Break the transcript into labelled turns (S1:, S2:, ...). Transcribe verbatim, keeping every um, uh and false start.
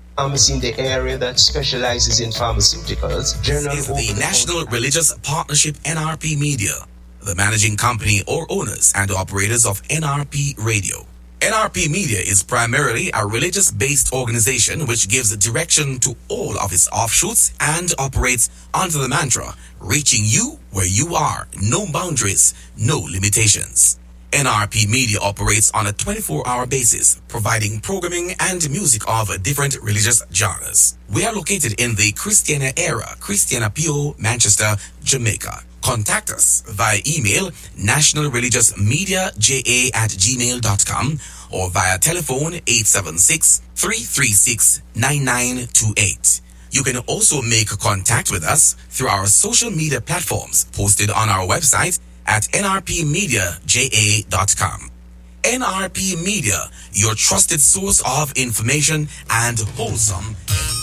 S1: pharmacy in the area that specializes in pharmaceuticals. Journal
S2: This is the National Religious Partnership N R P Media, the managing company or owners and operators of N R P Radio. N R P Media is primarily a religious-based organization which gives direction to all of its offshoots and operates under the mantra, reaching you where you are, no boundaries, no limitations. N R P Media operates on a twenty-four hour basis, providing programming and music of different religious genres. We are located in the Christiana era, Christiana P O, Manchester, Jamaica. Contact us via email nationalreligiousmediaja at gmail dot com or via telephone eight seven six, three three six, nine nine two eight. You can also make contact with us through our social media platforms posted on our website at n r p media j a dot com. N R P Media, your trusted source of information and wholesome